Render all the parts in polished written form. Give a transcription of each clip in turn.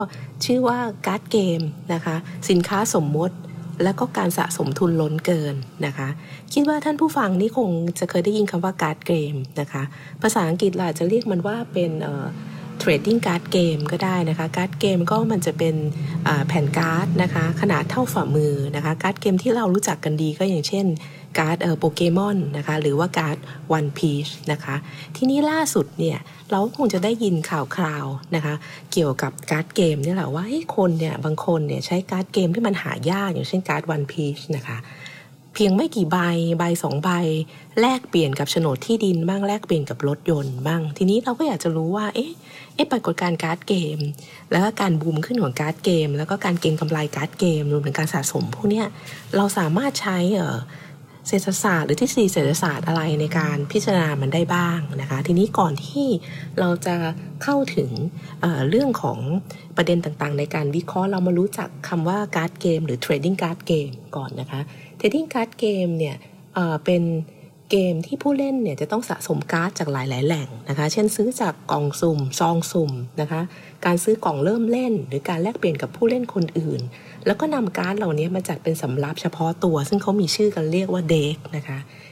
ชื่อว่าการ์ดเกมนะคะสินค้าสมมติและก็การสะสมทุนล้นเกินนะคะคิดว่าท่านผู้ฟังนี่คงจะเคยได้ยินคำว่าการ์ดเกมนะคะภาษาอังกฤษเราอาจจะเรียกมันว่าเป็นtrading card game ก็ได้นะคะการ์ดเกมก็มันจะเป็นแผ่นการ์ดนะคะขนาดเท่าฝ่ามือนะคะการ์ดเกมที่เรารู้จักกันดีก็อย่างเช่นการ์ดโปเกมอนนะคะหรือว่าการ์ดวันพีชนะคะที่นี้ล่าสุดเนี่ยเราคงจะได้ยินข่าวคราวนะคะเกี่ยวกับการ์ดเกมนี่แหละว่าคนเนี่ยบางคนเนี่ยใช้การ์ดเกมที่มันหายากอย่างเช่นการ์ดวันพีชนะคะเพียงไม่กี่ใบ2 ใบแลกเปลี่ยนกับโฉนดที่ดินบ้างแลกเปลี่ยนกับรถยนต์บ้างทีนี้เราก็อยากจะรู้ว่าปรากฏการณ์การ์ดเกมแล้วก็การบูมขึ้นของการ์ดเกมแล้วก็การเก็งกำไรการ์ดเกมรวมถึงการสะสมพวกเนี้ยเราสามารถใช้เศรษฐศาสตร์หรือทฤษฎีเศรษฐศาสตร์อะไรในการพิจารณามันได้บ้างนะคะทีนี้ก่อนที่เราจะเข้าถึงเรื่องของประเด็นต่างๆในการวิเคราะห์เรามารู้จักคำว่าการ์ดเกมหรือ trading card game ก่อนนะคะ trading card game เนี่ยเป็นเกมที่ผู้เล่นเนี่ยจะต้องสะสมการ์ดจากหลายๆแหล่งนะคะเช่นซื้อจากกล่องสุ่มซองสุ่มนะคะการซื้อกล่องเริ่มเล่นหรือการแลกเปลี่ยนกับผู้เล่นคนอื่นแล้วก็นำการ์ดเหล่านี้มาจัดเป็นสำรับเฉพาะตัวซึ่งเขามีชื่อกันเรียกว่าเด็กนะคะ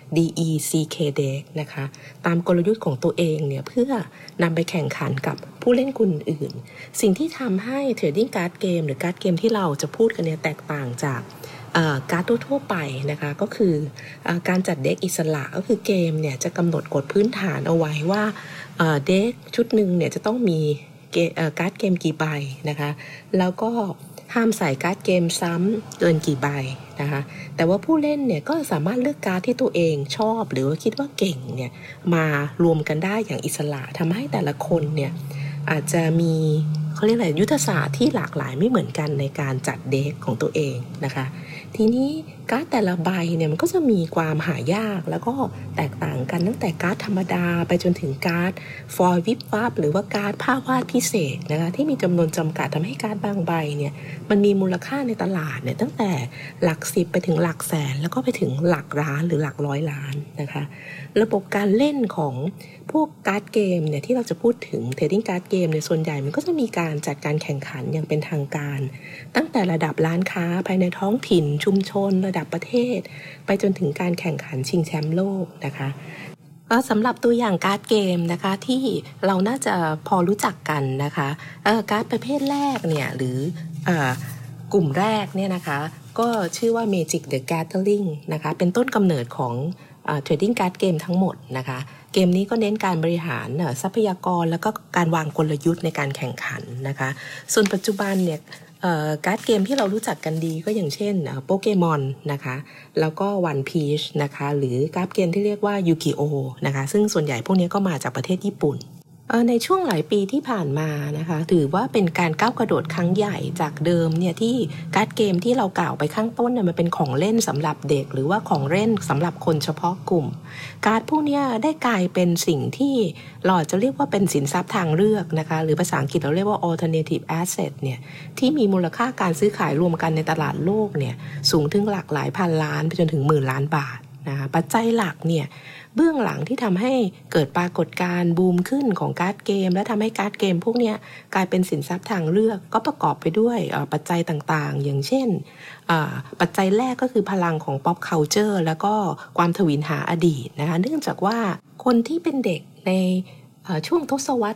DECK เด็กนะคะตามกลยุทธ์ของตัวเองเนี่ยเพื่อนำไปแข่งขันกับผู้เล่นคนอื่นสิ่งที่ทำให้ trading card game หรือการ์ดเกมที่เราจะพูดกันเนี่ยแตกต่างจากการ์ดทั่วไปนะคะก็คือการจัดเด็กอิสระก็คือเกมเนี่ยจะกำหนดกฎพื้นฐานเอาไว้ว่าเด็กชุดหนึ่งเนี่ยจะต้องมีการ์ดเกมกี่ใบนะคะแล้วก็ห้ามใส่การ์ดเกมซ้ำเกินกี่ใบนะคะแต่ว่าผู้เล่นเนี่ยก็สามารถเลือกการ์ดที่ตัวเองชอบหรือว่าคิดว่าเก่งเนี่ยมารวมกันได้อย่างอิสระทำให้แต่ละคนเนี่ยอาจจะมีเขาเรียกอะไรยุทธศาสตร์ที่หลากหลายไม่เหมือนกันในการจัดเด็กของตัวเองนะคะทีนี้การ์ดแต่ละใบเนี่ยมันก็จะมีความหายากแล้วก็แตกต่างกันตั้งแต่การ์ดธรรมดาไปจนถึงการ์ดฟอยล์วิบวับหรือว่าการ์ดภาพวาดพิเศษนะคะที่มีจำนวนจำกัดทำให้การ์ดบางใบเนี่ยมันมีมูลค่าในตลาดเนี่ยตั้งแต่หลัก10ไปถึงหลักแสนแล้วก็ไปถึงหลักล้านหรือหลักร้อยล้านนะคะระบบการเล่นของพวกการ์ดเกมเนี่ยที่เราจะพูดถึง trading card game ในส่วนใหญ่มันก็จะมีการจัดการแข่งขันอย่างเป็นทางการตั้งแต่ระดับร้านค้าภายในท้องถิ่นชุมชนระดับประเทศไปจนถึงการแข่งขันชิงแชมป์โลกนะคะก็สำหรับตัวอย่างการ์ดเกมนะคะที่เราน่าจะพอรู้จักกันนะคะการ์ดประเภทแรกเนี่ยหรือกลุ่มแรกเนี่ยนะคะก็ชื่อว่า Magic the Gathering นะคะเป็นต้นกำเนิดของtrading card game ทั้งหมดนะคะเกมนี้ก็เน้นการบริหารทรัพยากรแล้วก็การวางกลยุทธ์ในการแข่งขันนะคะส่วนปัจจุบันเนี่ยการ์ดเกมที่เรารู้จักกันดีก็อย่างเช่นโปเกมอนนะคะแล้วก็วันพีชนะคะหรือการ์ดเกมที่เรียกว่ายูกิโอนะคะซึ่งส่วนใหญ่พวกนี้ก็มาจากประเทศญี่ปุ่นในช่วงหลายปีที่ผ่านมานะคะถือว่าเป็นการก้าวกระโดดครั้งใหญ่จากเดิมเนี่ยที่การ์ดเกมที่เรากล่าวไปข้างต้นเนี่ยมันเป็นของเล่นสำหรับเด็กหรือว่าของเล่นสำหรับคนเฉพาะกลุ่มการ์ดพวกนี้ได้กลายเป็นสิ่งที่เราจะเรียกว่าเป็นสินทรัพย์ทางเลือกนะคะหรือภาษาอังกฤษเราเรียกว่า alternative asset เนี่ยที่มีมูลค่าการซื้อขายรวมกันในตลาดโลกเนี่ยสูงถึงหลักหลายพันล้านไปจนถึงหมื่นล้านบาทนะคะปัจจัยหลักเนี่ยเบื้องหลังที่ทำให้เกิดปรากฏการณ์บูมขึ้นของการ์ดเกมและทำให้การ์ดเกมพวกนี้กลายเป็นสินทรัพย์ทางเลือกก็ประกอบไปด้วยปัจจัยต่างๆอย่างเช่นปัจจัยแรกก็คือพลังของ pop culture แล้วก็ความทวินหาอดีตนะคะเนื่องจากว่าคนที่เป็นเด็กในช่วงทศวรรษ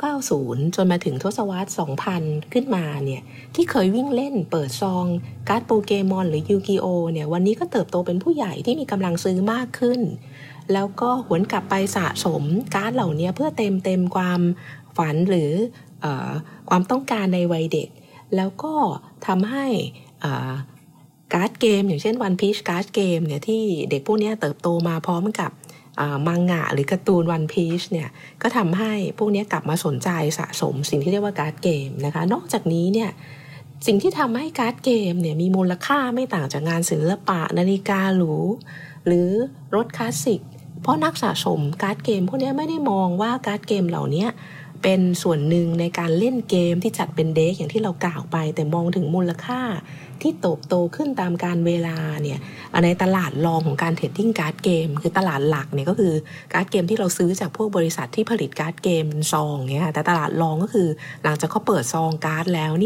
1990จนมาถึงทศวรรษ2000ขึ้นมาเนี่ยที่เคยวิ่งเล่นเปิดซองการ์ดโปเกมอนหรือยูกิโอเนี่ยวันนี้ก็เติบโตเป็นผู้ใหญ่ที่มีกำลังซื้อมากขึ้นแล้วก็หวนกลับไปสะสมการ์ดเหล่านี้เพื่อเต็มความฝันหรือความต้องการในวัยเด็กแล้วก็ทำให้การ์ดเกมอย่างเช่น One Piece การ์ดเกมเนี่ยที่เด็กพวกนี้เติบโตมาพร้อมกับมังงะหรือการ์ตูน One Piece เนี่ยก็ทำให้พวกนี้กลับมาสนใจสะสมสิ่งที่เรียกว่าการ์ดเกมนะคะนอกจากนี้เนี่ยสิ่งที่ทำให้การ์ดเกมเนี่ยมีมูลค่าไม่ต่างจากงานศิลปะนาฬิกาหรูหรือรถคลาสสิกเพราะนักสะสมการ์ดเกมพวกนี้ไม่ได้มองว่าการ์ดเกมเหล่านี้เป็นส่วนหนึ่งในการเล่นเกมที่จัดเป็นเด็กอย่างที่เรากล่าวไปแต่มองถึงมูลค่าที่เติบโตขึ้นตามการเวลาเนี่ยในตลาดรองของการเทรดดิ้งการ์ดเกมคือตลาดหลักเนี่ยก็คือการ์ดเกมที่เราซื้อจากพวกบริษัทที่ผลิตการ์ดเกมเป็นซองเนี่ยแต่ตลาดรองก็คือหลังจากเขาเปิดซองการ์ดแล้ว